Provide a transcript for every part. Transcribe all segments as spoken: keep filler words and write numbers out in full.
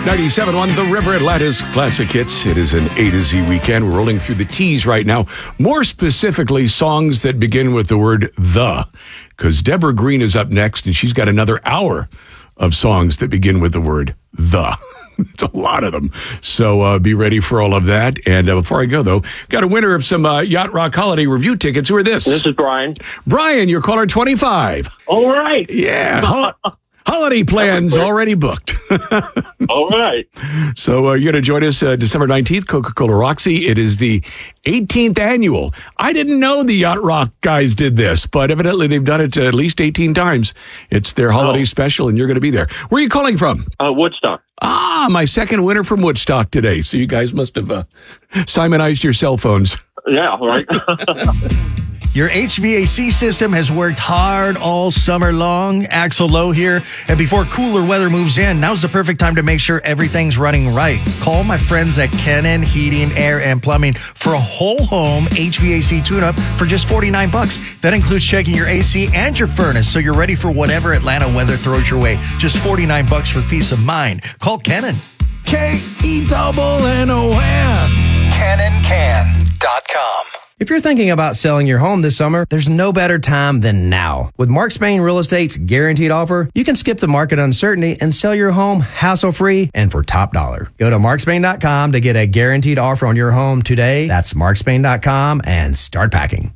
ninety-seven point one, The River, Atlanta's classic hits. It is an A to Z weekend. We're rolling through the T's right now. More specifically, songs that begin with the word the. Because Deborah Green is up next, and she's got another hour of songs that begin with the word the. It's a lot of them. So uh, be ready for all of that. And uh, before I go, though, got a winner of some uh, Yacht Rock Holiday Review tickets. Who are this? This is Brian. Brian, you're caller twenty-five. All right. Yeah. Hol- holiday plans already booked. All right. So uh, you're going to join us uh, December nineteenth, Coca-Cola Roxy. It is the eighteenth annual. I didn't know the Yacht Rock guys did this, but evidently they've done it at least eighteen times. It's their holiday oh. special, and you're going to be there. Where are you calling from? Uh, Woodstock. Ah, my second winner from Woodstock today. So you guys must have uh, Simonized your cell phones. Yeah, right. Your H V A C system has worked hard all summer long. Axel Lowe here. And before cooler weather moves in, now's the perfect time to make sure everything's running right. Call my friends at Kennan Heating, Air, and Plumbing for a whole home H V A C tune-up for just forty-nine bucks. That includes checking your A C and your furnace, so you're ready for whatever Atlanta weather throws your way. Just forty-nine bucks for peace of mind. Call Kennan. K E double N O N. Kennan Can dot com. If you're thinking about selling your home this summer, there's no better time than now. With Mark Spain Real Estate's guaranteed offer, you can skip the market uncertainty and sell your home hassle-free and for top dollar. Go to mark spain dot com to get a guaranteed offer on your home today. That's mark spain dot com and start packing.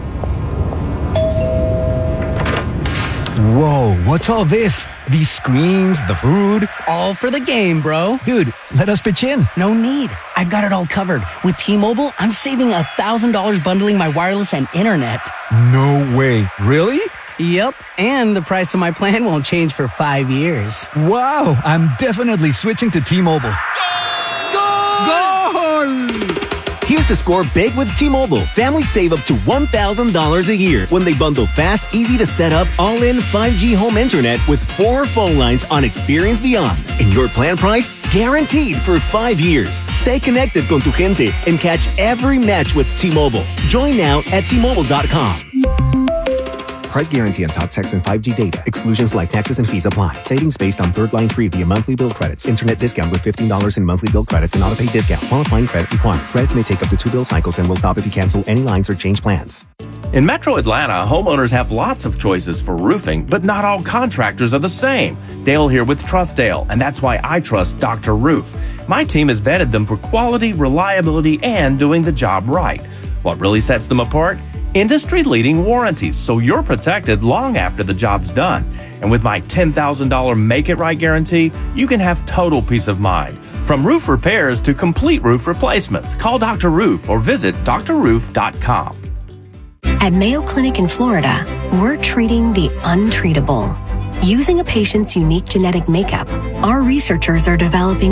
Whoa, what's all this? These screens, the food? All for the game, bro. Dude, let us pitch in. No need. I've got it all covered. With T-Mobile, I'm saving one thousand dollars bundling my wireless and internet. No way. Really? Yep, and the price of my plan won't change for five years. Wow, I'm definitely switching to T-Mobile. Goal! Goal! Here's to score big with T-Mobile. Families save up to one thousand dollars a year when they bundle fast, easy to set up, all-in five G home internet with four phone lines on Experience Beyond. And your plan price? Guaranteed for five years. Stay connected con tu gente and catch every match with T-Mobile. Join now at T Mobile dot com. Price guarantee on top text and five G data. Exclusions like taxes and fees apply. Savings based on third line free via monthly bill credits. Internet discount with fifteen dollars in monthly bill credits and auto pay discount. Qualifying credit required. Credits may take up to two bill cycles and will stop if you cancel any lines or change plans. In Metro Atlanta, homeowners have lots of choices for roofing, but not all contractors are the same. Dale here with Trustdale, and that's why I trust Doctor Roof. My team has vetted them for quality, reliability, and doing the job right. What really sets them apart? Industry-leading warranties, so you're protected long after the job's done. And with my ten thousand dollars Make It Right guarantee, you can have total peace of mind. From roof repairs to complete roof replacements, call Doctor Roof or visit D R roof dot com. At Mayo Clinic in Florida, we're treating the untreatable. Using a patient's unique genetic makeup, our researchers are developing